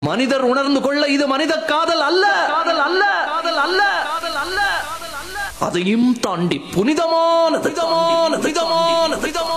மனிதர் உணர்ந்து கொள்ள இது மனித காதல் அல்ல, காதல் அல்ல, காதல் அல்ல, காதல் அல்ல, அதையும் தாண்டி புனிதமானது, புனிதமானது, புனிதமானது.